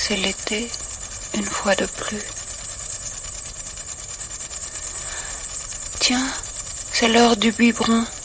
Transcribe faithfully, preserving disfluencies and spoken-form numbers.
C'est l'été, une fois de plus. Tiens, c'est l'heure du biberon.